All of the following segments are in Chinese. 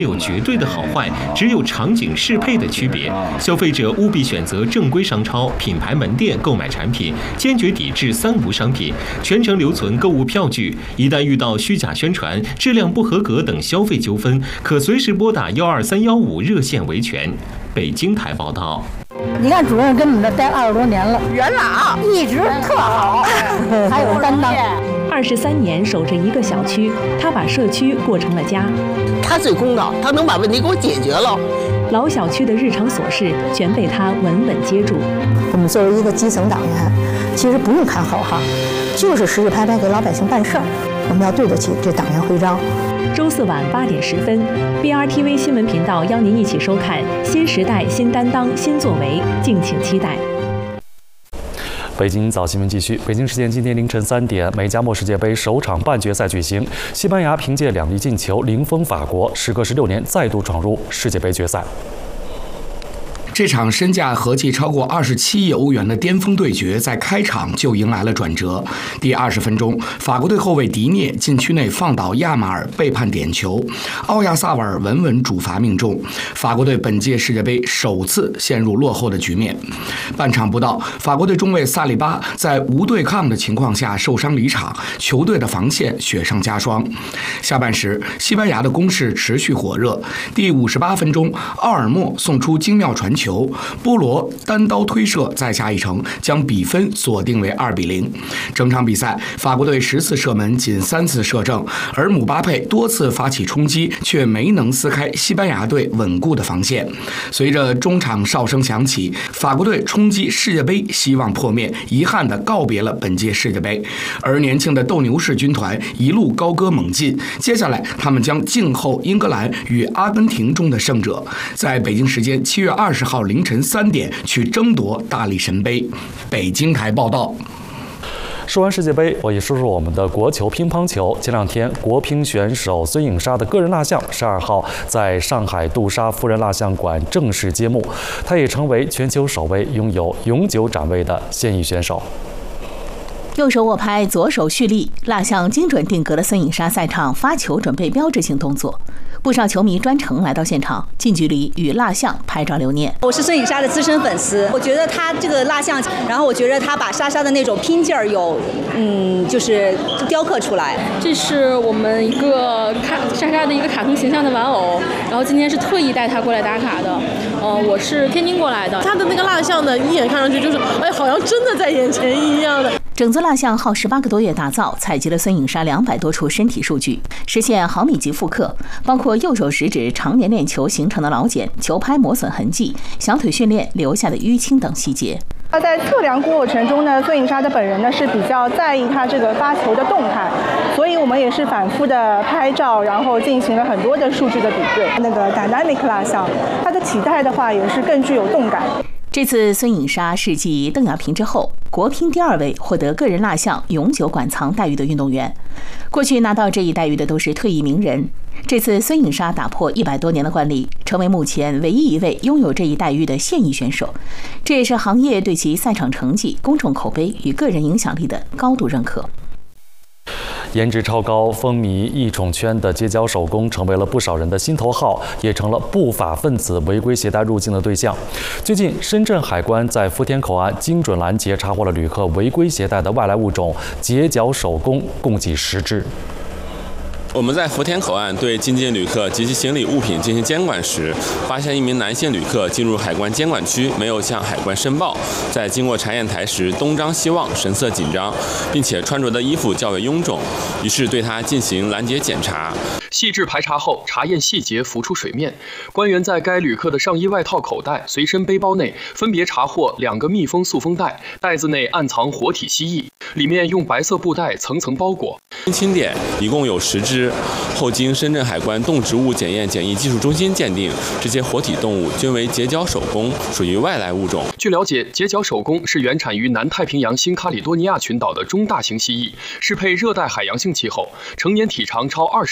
没有绝对的好坏，只有场景适配的区别。消费者务必选择正规商超、品牌门店购买产品，坚决抵制三无商品，全程留存购物票据。一旦遇到虚假宣传、质量不合格等消费纠纷，可随时拨打12315热线维权。北京台报道。 你看主任跟我们这待20多年了， 元老一直特好，还有担当。 23年守着一个小区，他把社区过成了家。 他最公道，他能把问题给我解决了。 老小区的日常琐事全被他稳稳接住。 我们作为一个基层党员，其实不用看口号，就是实实拍拍给老百姓办事儿。我们要对得起这党员徽章。 周四晚8点10分 ，BRTV 新闻频道邀您一起收看《新时代新担当新作为》，敬请期待。 北京早新闻继续。北京时间今天凌晨3点，美加墨世界杯首场半决赛举行，西班牙凭借2粒进球零封法国，时隔16年再度闯入世界杯决赛。 这场身价合计超过27亿欧元的巅峰对决，在开场就迎来了转折。第20分钟，法国队后卫迪涅禁区内放倒亚马尔，被判点球，奥亚萨瓦尔稳稳主罚命中，法国队本届世界杯首次陷入落后的局面。半场不到，法国队中卫萨利巴在无对抗的情况下受伤离场，球队的防线雪上加霜。下半时，西班牙的攻势持续火热。第58分钟，奥尔莫送出精妙传球，波罗单刀推射再下一城，将比分锁定为2-0。整场比赛，法国队10次射门仅3次射正，而姆巴佩多次发起冲击，却没能撕开西班牙队稳固的防线。随着中场哨声响起，法国队冲击世界杯希望破灭，遗憾地告别了本届世界杯。而年轻的斗牛士军团一路高歌猛进，接下来他们将静候英格兰与阿根廷中的胜者，在北京时间7月20号凌晨3点去争夺大力神杯。北京台报道。 说完世界杯，我也说说我们的国球乒乓球。前2天，国乒选手孙颖莎的个人蜡像12号在上海杜莎夫人蜡像馆正式揭幕，她也成为全球首位拥有永久展位的现役选手。 右手握拍，左手蓄力，蜡像精准定格了孙颖莎赛场发球准备标志性动作。不少球迷专程来到现场，近距离与蜡像拍照留念。 我是孙颖莎的资深粉丝，我觉得她这个蜡像，然后我觉得她把莎莎的那种拼劲儿就是雕刻出来。 这是我们一个莎莎的一个卡通形象的玩偶，然后今天是特意带她过来打卡的。我是天津过来的，她的那个蜡像呢，一眼看上去就是，好像真的在眼前一样的。 整座蜡像耗18个多月打造，采集了孙颖莎200多处身体数据，实现毫米级复刻，包括右手食指常年练球形成的老茧、球拍磨损痕迹、小腿训练留下的淤青等细节。 在测量过程中呢，孙颖莎的本人呢是比较在意她这个发球的动态，所以我们也是反复的拍照，然后进行了很多的数据的比对。那个 Dynamic 蜡像，它的体态的话也是更具有动感。 这次孙颖莎是继邓亚萍之后，国乒第2位获得个人蜡像永久馆藏待遇的运动员。过去拿到这一待遇的都是退役名人，这次孙颖莎打破100多年的惯例，成为目前唯一一位拥有这一待遇的现役选手。这也是行业对其赛场成绩、公众口碑与个人影响力的高度认可。 颜值超高、风靡艺宠圈的街角手工成为了不少人的心头好，也成了不法分子违规携带入境的对象。最近，深圳海关在福田口岸精准拦截，查获了旅客违规携带的外来物种街角手工，共计10只。 我们在福田口岸对进境旅客及其行李物品进行监管时，发现一名男性旅客进入海关监管区，没有向海关申报，在经过查验台时东张西望，神色紧张，并且穿着的衣服较为臃肿，于是对他进行拦截检查。 细致排查后，查验细节浮出水面。官员在该旅客的上衣外套口袋、随身背包内分别查获2个密封塑封袋，袋子内暗藏活体蜥蜴，里面用白色布袋层层包裹。 清点一共有10只，后经深圳海关动植物检验检疫技术中心鉴定，这些活体动物均为结角手工，属于外来物种。 据了解，结角手工是原产于南太平洋新喀里多尼亚群岛的中大型蜥蜴，适配热带海洋性气候，成年体长超20厘米。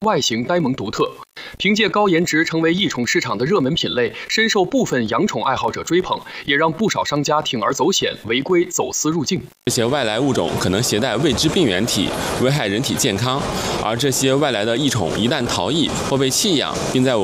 外形呆萌独特。凭借高颜值成为异宠市场的热门品类，深受部分养宠爱好者追捧，也让不少商家铤而走险，违规走私入境。 这些外来物种可能携带未知病原体，危害人体健康，而这些外来的异宠一旦逃逸或被弃养，并在